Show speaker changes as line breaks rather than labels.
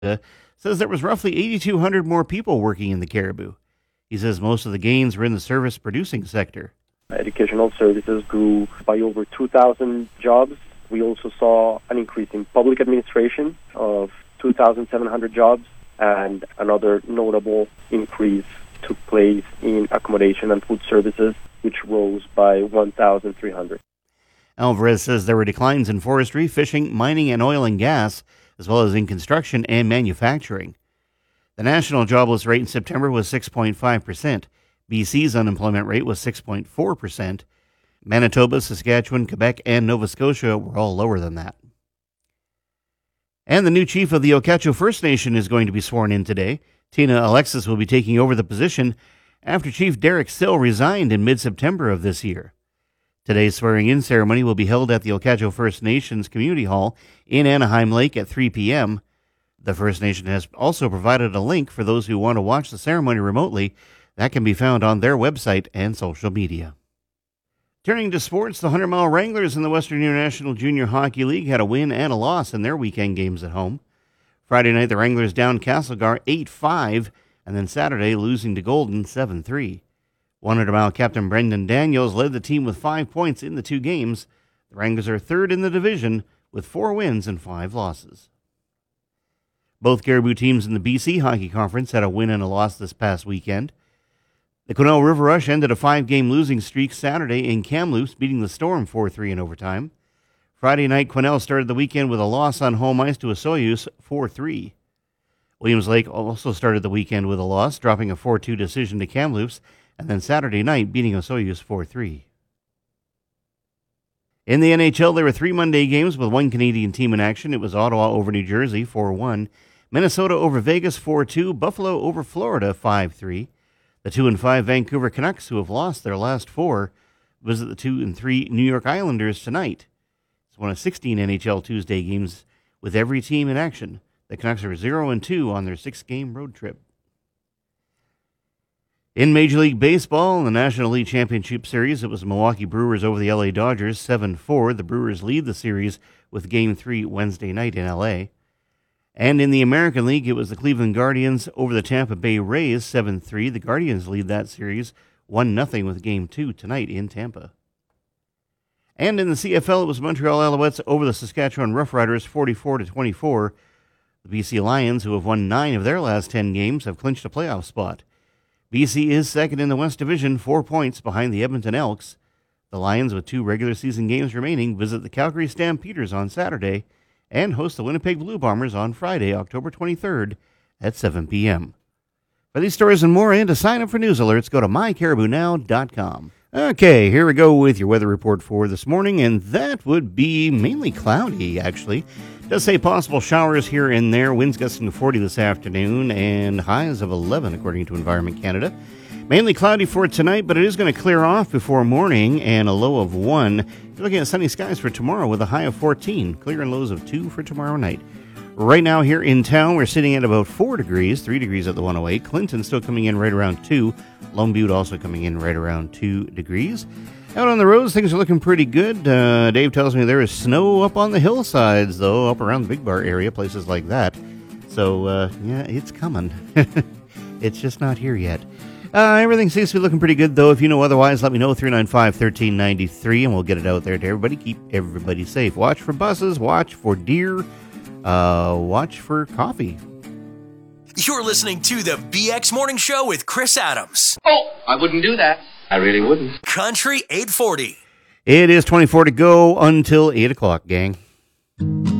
says there was roughly 8,200 more people working in the Caribou. He says most of the gains were in the service-producing sector.
Educational services grew by over 2,000 jobs. We also saw an increase in public administration of 2,700 jobs, and another notable increase took place in accommodation and food services, which rose by 1,300.
Alvarez says there were declines in forestry, fishing, mining, and oil and gas, as well as in construction and manufacturing. The national jobless rate in September was 6.5%. BC's unemployment rate was 6.4%. Manitoba, Saskatchewan, Quebec, and Nova Scotia were all lower than that. And the new chief of the Okacho First Nation is going to be sworn in today. Tina Alexis will be taking over the position after Chief Derek Still resigned in mid-September of this year. Today's swearing-in ceremony will be held at the Okacho First Nations Community Hall in Anaheim Lake at 3 p.m. The First Nation has also provided a link for those who want to watch the ceremony remotely. That can be found on their website and social media. Turning to sports, the 100-mile Wranglers in the Western International Junior Hockey League had a win and a loss in their weekend games at home. Friday night, the Wranglers downed Castlegar 8-5, and then Saturday losing to Golden 7-3. 100-mile captain Brendan Daniels led the team with 5 points in the two games. The Wranglers are third in the division with 4 wins and 5 losses. Both Caribou teams in the BC Hockey Conference had a win and a loss this past weekend. The Quesnel River Rush ended a 5-game losing streak Saturday in Kamloops, beating the Storm 4-3 in overtime. Friday night, Quesnel started the weekend with a loss on home ice to Osoyoos 4-3. Williams Lake also started the weekend with a loss, dropping a 4-2 decision to Kamloops, and then Saturday night beating Osoyoos 4-3. In the NHL, there were 3 Monday games with 1 Canadian team in action. It was Ottawa over New Jersey 4-1, Minnesota over Vegas 4-2, Buffalo over Florida 5-3. The 2-5 Vancouver Canucks, who have lost their last 4, visit the 2-3 New York Islanders tonight. It's one of 16 NHL Tuesday games with every team in action. The Canucks are 0-2 on their 6-game road trip. In Major League Baseball, in the National League Championship Series, it was the Milwaukee Brewers over the LA Dodgers 7-4. The Brewers lead the series with Game 3 Wednesday night in LA. And in the American League, it was the Cleveland Guardians over the Tampa Bay Rays 7-3. The Guardians lead that series 1-0 with Game 2 tonight in Tampa. And in the CFL, it was Montreal Alouettes over the Saskatchewan Roughriders 44-24. The BC Lions, who have won 9 of their last 10 games, have clinched a playoff spot. BC is second in the West Division, 4 points behind the Edmonton Elks. The Lions, with 2 regular season games remaining, visit the Calgary Stampeders on Saturday and host the Winnipeg Blue Bombers on Friday, October 23rd at 7 p.m. For these stories and more, and to sign up for news alerts, go to mycaribounow.com. Okay, here we go with your weather report for this morning, and that would be mainly cloudy, actually. It does say possible showers here and there, winds gusting to 40 this afternoon, and highs of 11, according to Environment Canada. Mainly cloudy for tonight, but it is going to clear off before morning, and a low of 1. You're looking at sunny skies for tomorrow with a high of 14, clear and lows of 2 for tomorrow night. Right now here in town, we're sitting at about 4 degrees, 3 degrees at the 108. Clinton still coming in right around 2. Lone Butte also coming in right around 2 degrees. Out on the roads, things are looking pretty good. Dave tells me there is snow up on the hillsides, though, up around the Big Bar area, places like that. So, yeah, it's coming. It's just not here yet. Everything seems to be looking pretty good, though. If you know otherwise, let me know, 395-1393, and we'll get it out there to everybody. Keep everybody safe. Watch for buses, watch for deer, watch for coffee.
You're listening to the BX Morning Show with Chris Adams.
Oh, I wouldn't do that. I really wouldn't.
Country 840.
It is 24 to go until 8 o'clock, gang.